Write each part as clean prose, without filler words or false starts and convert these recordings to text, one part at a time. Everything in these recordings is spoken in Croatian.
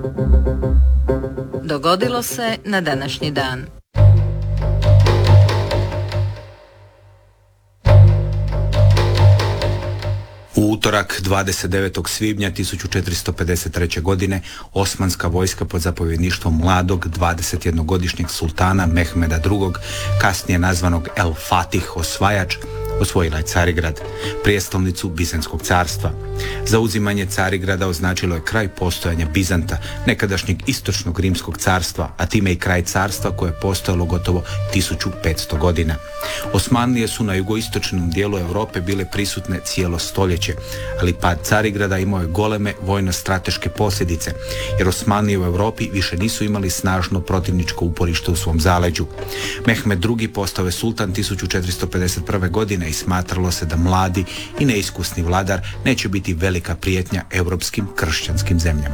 Dogodilo se na današnji dan. U utorak 29. svibnja 1453. godine osmanska vojska pod zapovjedništvom mladog 21-godišnjeg sultana Mehmeda II, kasnije nazvanog El Fatih, osvajač, osvojila je Carigrad, prijestolnicu Bizantskog carstva. Zauzimanje Carigrada označilo je kraj postojanja Bizanta, nekadašnjeg istočnog rimskog carstva, a time i kraj carstva koje je postojalo gotovo 1500 godina. Osmanlije su na jugoistočnom dijelu Europe bile prisutne cijelo stoljeće, ali pad Carigrada imao je goleme vojno-strateške posljedice, jer Osmanlije u Europi više nisu imali snažno protivničko uporište u svom zaleđu. Mehmed II postao je sultan 1451. godine i smatralo se da mladi i neiskusni vladar neće biti velika prijetnja europskim kršćanskim zemljama.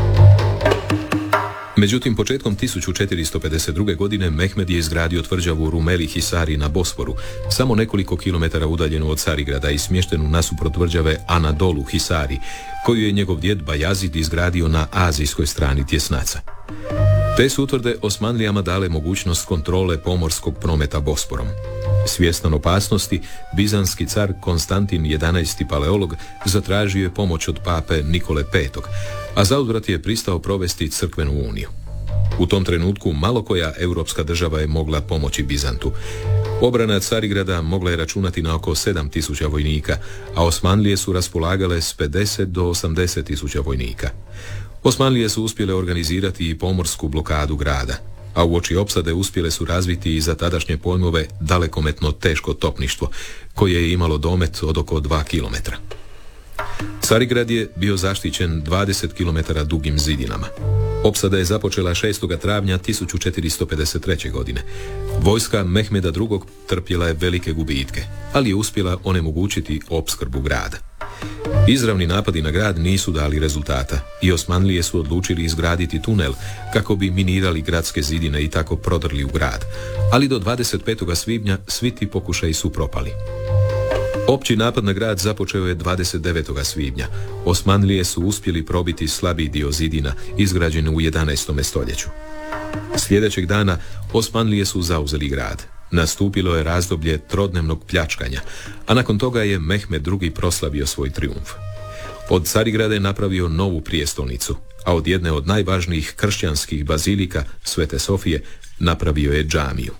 Međutim, početkom 1452. godine Mehmed je izgradio tvrđavu Rumeli Hisari na Bosforu, samo nekoliko kilometara udaljenu od Carigrada i smještenu nasuprot tvrđave Anadolu Hisari, koju je njegov djed Bajazid izgradio na azijskoj strani Tjesnaca. Te su utvrde Osmanlijama dale mogućnost kontrole pomorskog prometa Bosporom. Svjestan opasnosti, bizanski car Konstantin XI. Paleolog zatražio je pomoć od pape Nikole V, a zauzvrat je pristao provesti crkvenu uniju. U tom trenutku malo koja europska država je mogla pomoći Bizantu. Obrana Carigrada mogla je računati na oko 7.000 vojnika, a Osmanlije su raspolagale s 50 do 80.000 vojnika. Osmanlije su uspjele organizirati i pomorsku blokadu grada, a uoči opsade uspjele su razviti i za tadašnje pojmove dalekometno teško topništvo, koje je imalo domet od oko 2 kilometra. Carigrad je bio zaštićen 20 km dugim zidinama. Opsada je započela 6. travnja 1453. godine. Vojska Mehmeda II. Trpjela je velike gubitke, ali je uspjela onemogućiti opskrbu grada. Izravni napadi na grad nisu dali rezultata i Osmanlije su odlučili izgraditi tunel kako bi minirali gradske zidine i tako prodrli u grad, ali do 25. svibnja svi ti pokušaji su propali. Opći napad na grad započeo je 29. svibnja. Osmanlije su uspjeli probiti slabiji dio zidina izgrađen u 11. stoljeću. Sljedećeg dana Osmanlije su zauzeli grad. Nastupilo je razdoblje trodnevnog pljačkanja, a nakon toga je Mehmed II. Proslavio svoj trijumf. Od Carigrada je napravio novu prijestolnicu, a od jedne od najvažnijih kršćanskih bazilika, Svete Sofije, napravio je džamiju.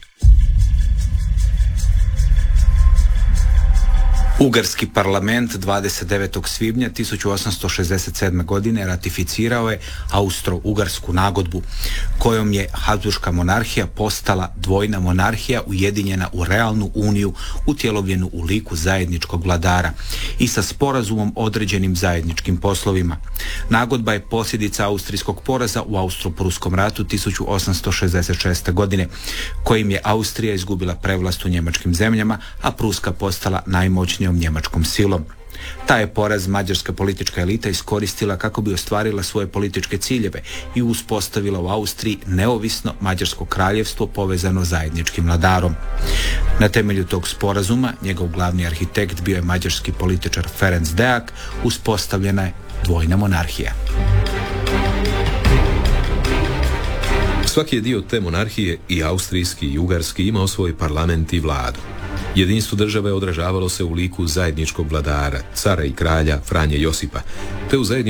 Ugarski parlament 29. svibnja 1867. godine ratificirao je Austro-Ugarsku nagodbu, kojom je Habsburška monarhija postala dvojna monarhija ujedinjena u realnu uniju utjelovljenu u liku zajedničkog vladara i sa sporazumom određenim zajedničkim poslovima. Nagodba je posljedica austrijskog poraza u Austro-Pruskom ratu 1866. godine, kojim je Austrija izgubila prevlast u njemačkim zemljama, a Pruska postala najmoćnijom njemačkom silom. Taj je poraz mađarska politička elita iskoristila kako bi ostvarila svoje političke ciljeve i uspostavila u Austriji neovisno mađarsko kraljevstvo povezano zajedničkim vladarom. Na temelju tog sporazuma njegov glavni arhitekt bio je mađarski političar Ferenc Deák, uspostavljena je dvojna monarhija. Svaki je dio te monarhije, i austrijski i ugarski, imao svoj parlament i vladu. Jedinstvo države odražavalo se u liku zajedničkog vladara, cara i kralja Franje Josipa, te u